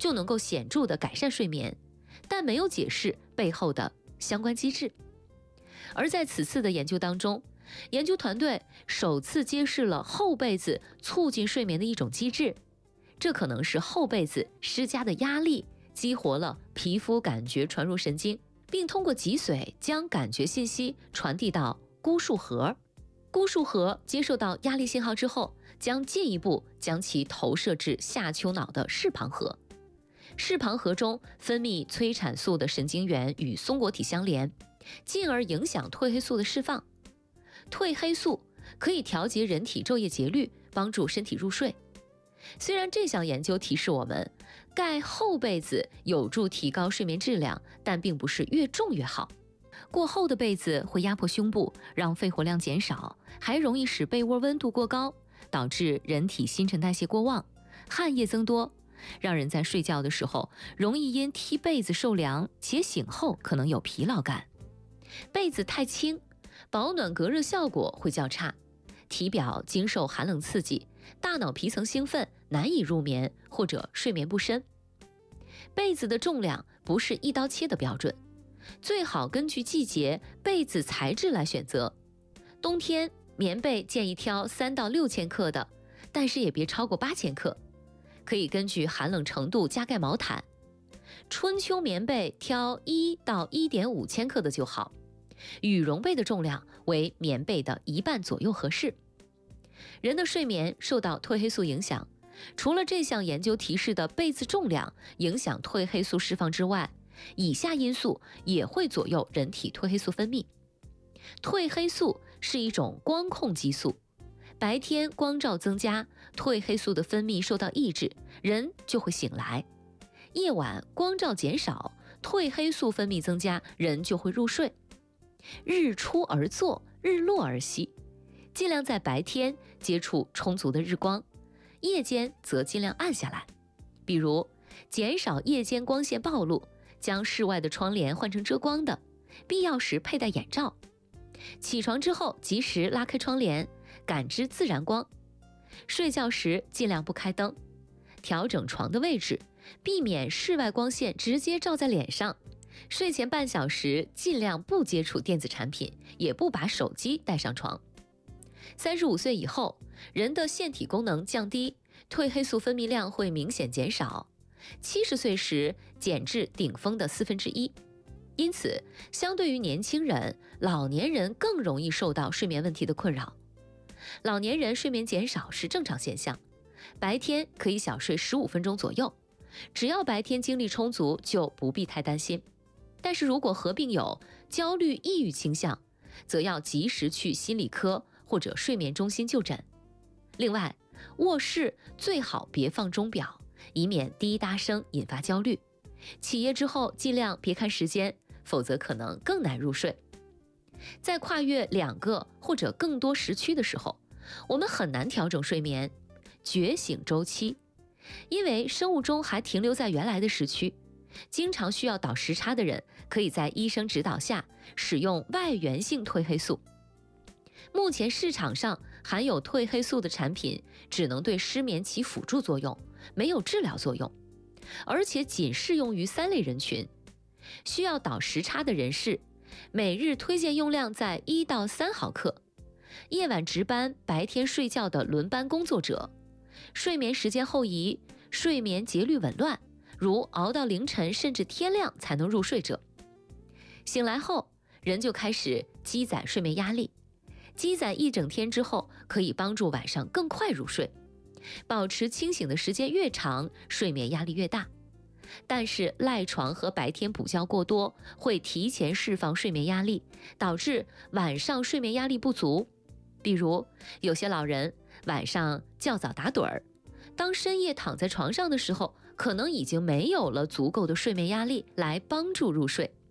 就能够显著地改善睡眠，但没有解释背后的相关机制。而在此次的研究当中，研究团队首次揭示了厚被子促进睡眠的一种机制，这可能是厚被子施加的压力激活了皮肤感觉传入神经，并通过脊髓将感觉信息传递到估数核。估数核接受到压力信号之后，将进一步将其投射至下丘脑的视旁核。视旁核中分泌催产素的神经元与松果体相连，进而影响褪黑素的释放。褪黑素可以调节人体昼夜节律，帮助身体入睡。虽然这项研究提示我们盖厚被子有助提高睡眠质量，但并不是越重越好。过厚的被子会压迫胸部，让肺活量减少，还容易使被窝温度过高，导致人体新陈代谢过旺，汗液增多，让人在睡觉的时候容易因踢被子受凉，且醒后可能有疲劳感。被子太轻，保暖隔热效果会较差，体表经受寒冷刺激，大脑皮层兴奋，难以入眠或者睡眠不深。被子的重量不是一刀切的标准，最好根据季节、被子材质来选择。冬天棉被建议挑3到6千克的，但是也别超过8千克，可以根据寒冷程度加盖毛毯。春秋棉被挑1到1.5千克的就好，羽绒被的重量为棉被的1半左右合适。人的睡眠受到褪黑素影响，除了这项研究提示的被子重量影响褪黑素释放之外，以下因素也会左右人体褪黑素分泌。褪黑素是一种光控激素，白天光照增加，褪黑素的分泌受到抑制，人就会醒来。夜晚光照减少，褪黑素分泌增加，人就会入睡。日出而作，日落而息，尽量在白天接触充足的日光，夜间则尽量暗下来，比如减少夜间光线暴露，将室外的窗帘换成遮光的，必要时佩戴眼罩。起床之后及时拉开窗帘，感知自然光。睡觉时尽量不开灯，调整床的位置，避免室外光线直接照在脸上。睡前半小时尽量不接触电子产品，也不把手机带上床。35岁以后，人的腺体功能降低，褪黑素分泌量会明显减少，70岁时减至顶峰的1/4。因此，相对于年轻人，老年人更容易受到睡眠问题的困扰。老年人睡眠减少是正常现象，白天可以小睡15分钟左右，只要白天精力充足，就不必太担心。但是如果合并有焦虑、抑郁倾向，则要及时去心理科或者睡眠中心就诊。另外，卧室最好别放钟表，以免滴答声引发焦虑。起夜之后尽量别看时间，否则可能更难入睡。在跨越2个或者更多时区的时候，我们很难调整睡眠觉醒周期，因为生物钟还停留在原来的时区。经常需要倒时差的人，可以在医生指导下使用外源性褪黑素。目前市场上含有褪黑素的产品只能对失眠起辅助作用，没有治疗作用，而且仅适用于3类人群：需要倒时差的人士，每日推荐用量在1到3毫克；夜晚值班、白天睡觉的轮班工作者；睡眠时间后移、睡眠节律紊乱，如熬到凌晨甚至天亮才能入睡者。醒来后，人就开始积攒睡眠压力，积攒一整天之后，可以帮助晚上更快入睡。保持清醒的时间越长，睡眠压力越大。但是赖床和白天补觉过多，会提前释放睡眠压力，导致晚上睡眠压力不足。比如有些老人晚上较早打盹儿，当深夜躺在床上的时候，可能已经没有了足够的睡眠压力来帮助入睡。